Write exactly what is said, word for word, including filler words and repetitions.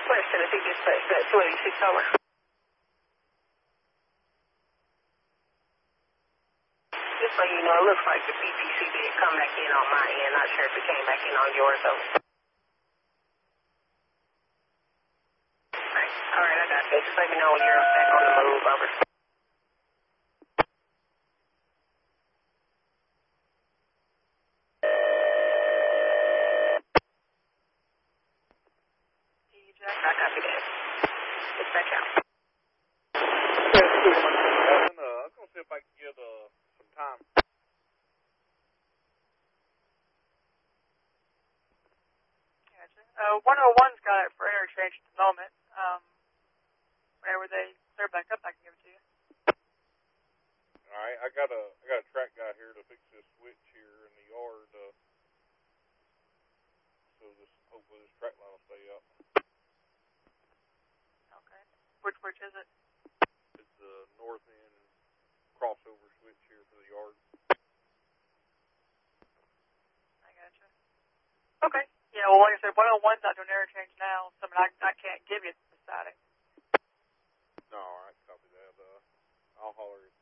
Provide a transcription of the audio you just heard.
West Tennessee dispatch, that's two eighty-six over. Just so you know, it looks like the P P C did come back in on my end. Not sure if it came back in on yours, though. Alright, alright, I got you. Just let me know when you're back on the move, over. I copy that. Dispatch out. Uh, I'm going to see if I can get uh, some time. Gotcha. Uh, one oh one's got it for interchange at the moment. Um, whenever they clear back up, I can give it to you. All right, I got a I got a track guy here to fix this switch here in the yard. Uh, so this hopefully this track line will stay up. Okay. Which which is it? It's the north end crossover switch here for the yard. I gotcha. Okay. Yeah, well, like I said, one oh one's not doing interchange now, so I mean, I, I can't give you the siding. No, all right, copy that. Uh, I'll holler at